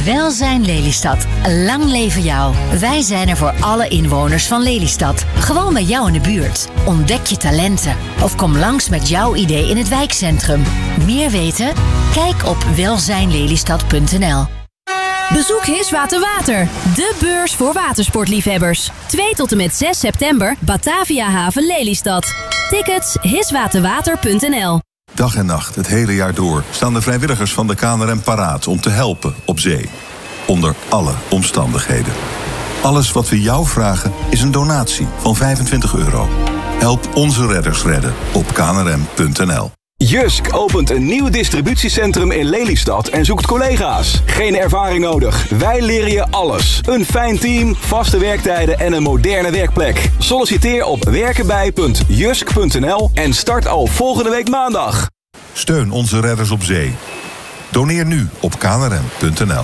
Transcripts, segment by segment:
Welzijn Lelystad. Lang leven jou. Wij zijn er voor alle inwoners van Lelystad. Gewoon bij jou in de buurt. Ontdek je talenten. Of kom langs met jouw idee in het wijkcentrum. Meer weten? Kijk op welzijnlelystad.nl. Bezoek Hiswater Water, de beurs voor watersportliefhebbers. 2 tot en met 6 september, Batavia Haven Lelystad. Tickets hiswaterwater.nl. Dag en nacht, het hele jaar door, staan de vrijwilligers van de KNRM paraat om te helpen op zee. Onder alle omstandigheden. Alles wat we jou vragen is een donatie van €25. Help onze redders redden op knrm.nl. Jysk opent een nieuw distributiecentrum in Lelystad en zoekt collega's. Geen ervaring nodig. Wij leren je alles. Een fijn team, vaste werktijden en een moderne werkplek. Solliciteer op werkenbij.jysk.nl en start al volgende week maandag. Steun onze redders op zee. Doneer nu op knrm.nl.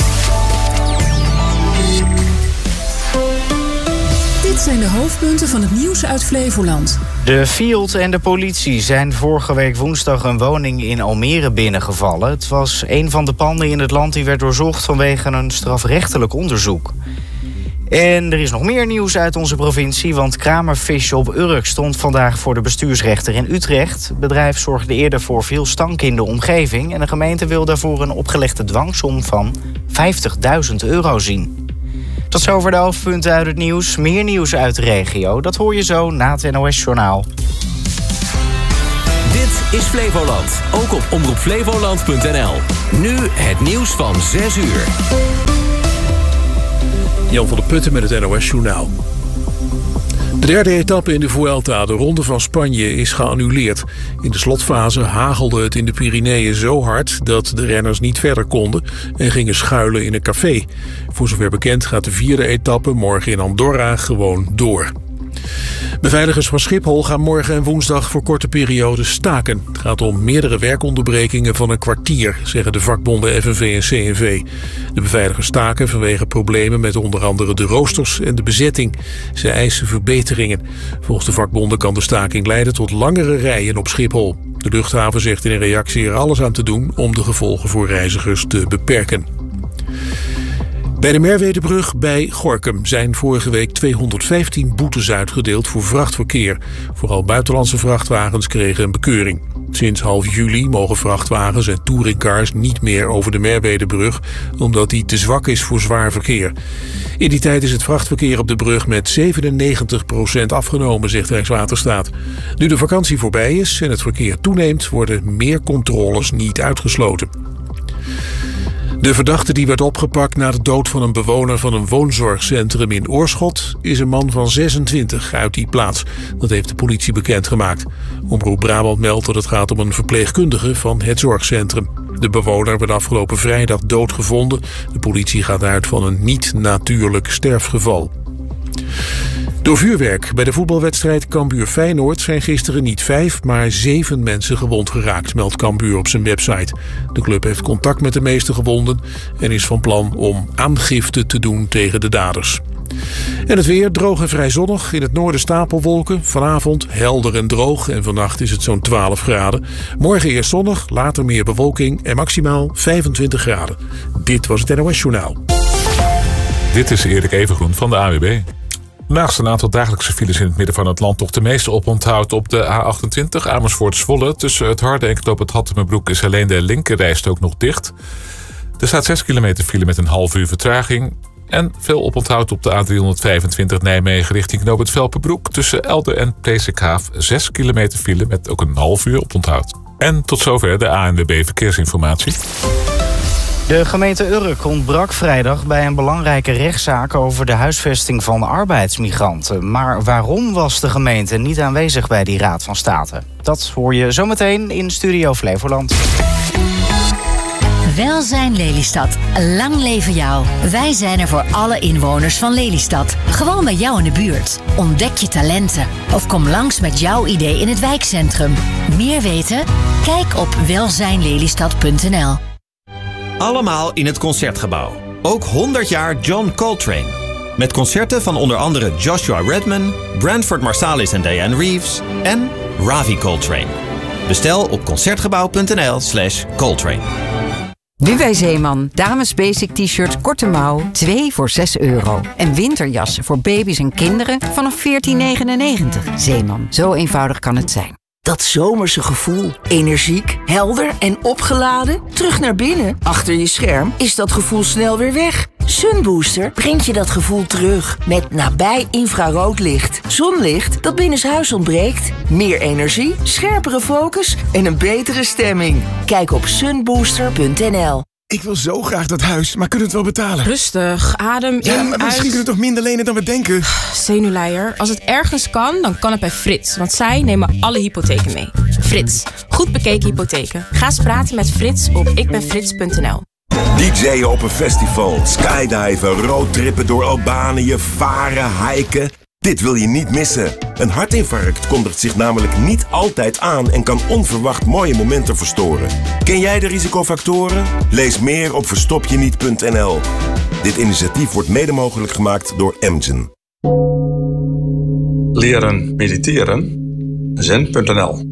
Dit zijn de hoofdpunten van het nieuws uit Flevoland. De FIOD en de politie zijn vorige week woensdag een woning in Almere binnengevallen. Het was een van de panden in het land die werd doorzocht vanwege een strafrechtelijk onderzoek. En er is nog meer nieuws uit onze provincie, want Kramerfish op Urk stond vandaag voor de bestuursrechter in Utrecht. Het bedrijf zorgde eerder voor veel stank in de omgeving en de gemeente wil daarvoor een opgelegde dwangsom van €50.000 zien. Tot zover de hoofdpunten uit het nieuws. Meer nieuws uit de regio, dat hoor je zo na het NOS-journaal. Dit is Flevoland, ook op omroepflevoland.nl. Nu het nieuws van 6 uur. Jan van der Putten met het NOS-journaal. De derde etappe in de Vuelta, de Ronde van Spanje, is geannuleerd. In de slotfase hagelde het in de Pyreneeën zo hard dat de renners niet verder konden en gingen schuilen in een café. Voor zover bekend gaat de vierde etappe morgen in Andorra gewoon door. Beveiligers van Schiphol gaan morgen en woensdag voor korte perioden staken. Het gaat om meerdere werkonderbrekingen van een kwartier, zeggen de vakbonden FNV en CNV. De beveiligers staken vanwege problemen met onder andere de roosters en de bezetting. Ze eisen verbeteringen. Volgens de vakbonden kan de staking leiden tot langere rijen op Schiphol. De luchthaven zegt in een reactie er alles aan te doen om de gevolgen voor reizigers te beperken. Bij de Merwedebrug bij Gorinchem zijn vorige week 215 boetes uitgedeeld voor vrachtverkeer. Vooral buitenlandse vrachtwagens kregen een bekeuring. Sinds half juli mogen vrachtwagens en touringcars niet meer over de Merwedebrug, omdat die te zwak is voor zwaar verkeer. In die tijd is het vrachtverkeer op de brug met 97% afgenomen, zegt Rijkswaterstaat. Nu de vakantie voorbij is en het verkeer toeneemt, worden meer controles niet uitgesloten. De verdachte die werd opgepakt na de dood van een bewoner van een woonzorgcentrum in Oorschot is een man van 26 uit die plaats. Dat heeft de politie bekendgemaakt. Omroep Brabant meldt dat het gaat om een verpleegkundige van het zorgcentrum. De bewoner werd afgelopen vrijdag doodgevonden. De politie gaat uit van een niet-natuurlijk sterfgeval. Door vuurwerk bij de voetbalwedstrijd Cambuur-Feyenoord zijn gisteren niet 5, maar 7 mensen gewond geraakt, meldt Cambuur op zijn website. De club heeft contact met de meeste gewonden en is van plan om aangifte te doen tegen de daders. En het weer droog en vrij zonnig. In het noorden stapelwolken. Vanavond helder en droog en vannacht is het zo'n 12 graden. Morgen eerst zonnig, later meer bewolking en maximaal 25 graden. Dit was het NOS Journaal. Dit is Erik Evengroen van de AWB. Naast een aantal dagelijkse files in het midden van het land toch de meeste oponthoud op de A28 Amersfoort-Zwolle. Tussen het Harde en Knoop het Hattemerbroek is alleen de linkerrijstrook nog dicht. Er staat 6 kilometer file met een half uur vertraging. En veel oponthoud op de A325 Nijmegen richting Knoop het Velpenbroek. Tussen Elde en Presikhaaf 6 kilometer file met ook een half uur oponthoud. En tot zover de ANWB Verkeersinformatie. De gemeente Urk ontbrak vrijdag bij een belangrijke rechtszaak over de huisvesting van arbeidsmigranten. Maar waarom was de gemeente niet aanwezig bij die Raad van State? Dat hoor je zometeen in Studio Flevoland. Welzijn Lelystad. Lang leven jou. Wij zijn er voor alle inwoners van Lelystad. Gewoon bij jou in de buurt. Ontdek je talenten. Of kom langs met jouw idee in het wijkcentrum. Meer weten? Kijk op welzijnlelystad.nl. Allemaal in het Concertgebouw. Ook 100 jaar John Coltrane. Met concerten van onder andere Joshua Redman, Branford Marsalis en Diane Reeves en Ravi Coltrane. Bestel op concertgebouw.nl/Coltrane. Nu bij Zeeman. Dames basic t-shirt korte mouw, 2 voor €6. En winterjassen voor baby's en kinderen vanaf $14,99. Zeeman, zo eenvoudig kan het zijn. Dat zomerse gevoel. Energiek, helder en opgeladen. Terug naar binnen. Achter je scherm is dat gevoel snel weer weg. Sunbooster brengt je dat gevoel terug. Met nabij infraroodlicht. Zonlicht dat binnenshuis ontbreekt. Meer energie, scherpere focus en een betere stemming. Kijk op sunbooster.nl. Ik wil zo graag dat huis, maar kunnen we het wel betalen? Rustig, adem in, ja, maar misschien kunnen we toch minder lenen dan we denken? Zenuwleier. Als het ergens kan, dan kan het bij Frits. Want zij nemen alle hypotheken mee. Frits. Goed bekeken hypotheken. Ga eens praten met Frits op ikbenfrits.nl. DJ'en op een festival, skydiven, roadtrippen door Albanië, varen, hiken. Dit wil je niet missen. Een hartinfarct kondigt zich namelijk niet altijd aan en kan onverwacht mooie momenten verstoren. Ken jij de risicofactoren? Lees meer op verstopjeniet.nl. Dit initiatief wordt mede mogelijk gemaakt door Amgen. Leren mediteren? Zen.nl.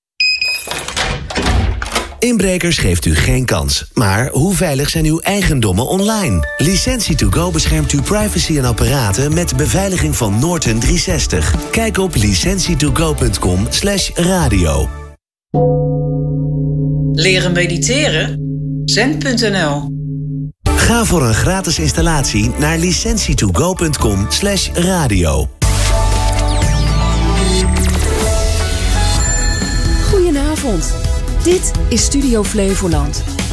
Inbrekers geeft u geen kans. Maar hoe veilig zijn uw eigendommen online? Licentie2Go beschermt uw privacy en apparaten met de beveiliging van Norton 360. Kijk op licentie2go.com/radio. Leren mediteren? Zen.nl. Ga voor een gratis installatie naar licentie2go.com/radio. Goedenavond. Dit is Studio Flevoland.